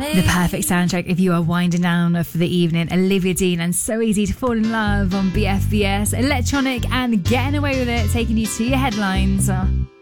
The perfect soundtrack if you are winding down for the evening. Olivia Dean and So Easy to Fall in Love on BFBS. Electronic and Getting Away With It, taking you to your headlines.